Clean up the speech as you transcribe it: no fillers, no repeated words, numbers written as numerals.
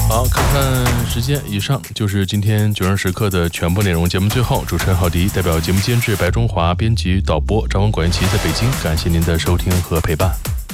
好，看看时间，以上就是今天9人时刻的全部内容。节目最后，主持人郝迪代表节目监制白中华、编辑导播张文管一齐在北京，感谢您的收听和陪伴。